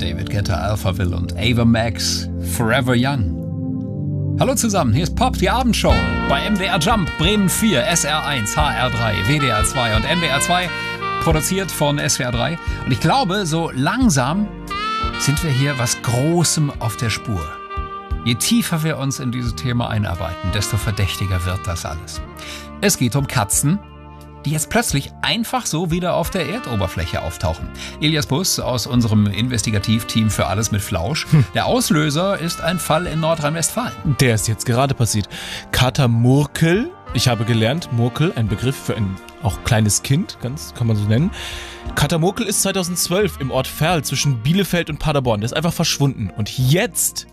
David Guetta, Alphaville und Ava Max, Forever Young. Hallo zusammen, hier ist Pop, die Abendshow bei MDR Jump, Bremen 4, SR1, HR3, WDR 2 und NDR 2, produziert von SWR 3. Und ich glaube, so langsam sind wir hier was Großem auf der Spur. Je tiefer wir uns in dieses Thema einarbeiten, desto verdächtiger wird das alles. Es geht um Katzen, die jetzt plötzlich einfach so wieder auf der Erdoberfläche auftauchen. Elias Buss aus unserem Investigativteam für Alles mit Flausch. Der Auslöser ist ein Fall in Nordrhein-Westfalen. Der ist jetzt gerade passiert. Kater Murkel, ich habe gelernt, Murkel, ein Begriff für ein auch kleines Kind, ganz kann man so nennen. Kater Murkel ist 2012 im Ort Verl zwischen Bielefeld und Paderborn. Der ist einfach verschwunden. Und jetzt,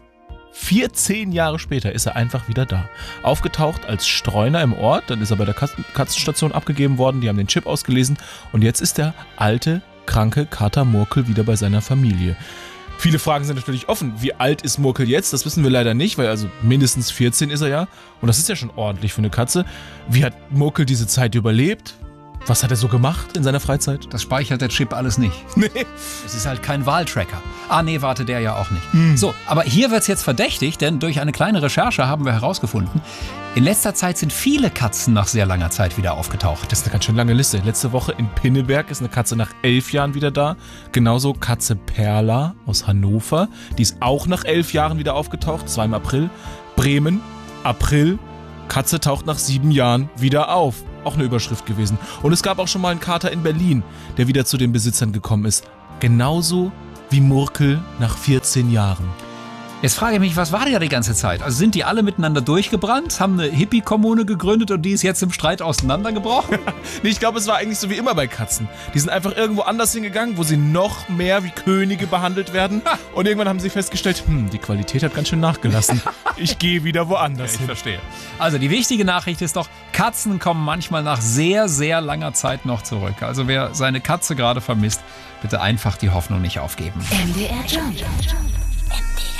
14 Jahre später, ist er einfach wieder da. Aufgetaucht als Streuner im Ort, dann ist er bei der Katzenstation abgegeben worden, die haben den Chip ausgelesen und jetzt ist der alte, kranke Kater Murkel wieder bei seiner Familie. Viele Fragen sind natürlich offen. Wie alt ist Murkel jetzt? Das wissen wir leider nicht, weil also mindestens 14 ist er ja. Und das ist ja schon ordentlich für eine Katze. Wie hat Murkel diese Zeit überlebt? Was hat er so gemacht in seiner Freizeit? Das speichert der Chip alles nicht. Nee. Es ist halt kein Wahltracker. Ah nee, warte, der ja auch nicht. So, aber hier wird's jetzt verdächtig, denn durch eine kleine Recherche haben wir herausgefunden, in letzter Zeit sind viele Katzen nach sehr langer Zeit wieder aufgetaucht. Das ist eine ganz schön lange Liste. Letzte Woche in Pinneberg ist eine Katze nach 11 Jahren wieder da. Genauso Katze Perla aus Hannover. Die ist auch nach 11 Jahren wieder aufgetaucht. Das war im April. Bremen, April. Katze taucht nach 7 Jahren wieder auf. Auch eine Überschrift gewesen. Und es gab auch schon mal einen Kater in Berlin, der wieder zu den Besitzern gekommen ist. Genauso wie Murkel nach 14 Jahren. Jetzt frage ich mich, was war der die ganze Zeit? Also sind die alle miteinander durchgebrannt, haben eine Hippie-Kommune gegründet und die ist jetzt im Streit auseinandergebrochen? Nee, ich glaube, es war eigentlich so wie immer bei Katzen. Die sind einfach irgendwo anders hingegangen, wo sie noch mehr wie Könige behandelt werden. Und irgendwann haben sie festgestellt, die Qualität hat ganz schön nachgelassen. Ich gehe wieder woanders hin. Ich verstehe. Also die wichtige Nachricht ist doch, Katzen kommen manchmal nach sehr, sehr langer Zeit noch zurück. Also wer seine Katze gerade vermisst, bitte einfach die Hoffnung nicht aufgeben. MDR Jump.